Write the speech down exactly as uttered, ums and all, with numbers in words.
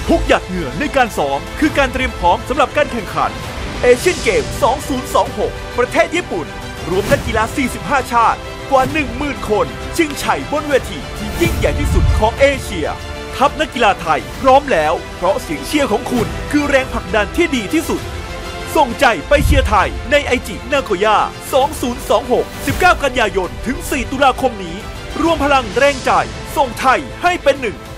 ทุกหยาดเหงื่อในการซ้อมคือการเตรียมพร้อมสำหรับการแข่งขันเอเชียนเกม สองพันยี่สิบหก ประเทศญี่ปุ่นรวมนักกีฬา สี่สิบห้า ชาติกว่า หนึ่งหมื่น คนชิงชัยบนเวทีที่ยิ่งใหญ่ที่สุดของเอเชียทัพนักกีฬาไทยพร้อมแล้วเพราะเสียงเชียร์ของคุณคือแรงผลักดันที่ดีที่สุดส่งใจไปเชียร์ไทยในไอจินาโกย่า สองพันยี่สิบหก สิบเก้า กันยายนถึง สี่ ตุลาคมนี้รวมพลังแรงใจส่งไทยให้เป็นหนึ่ง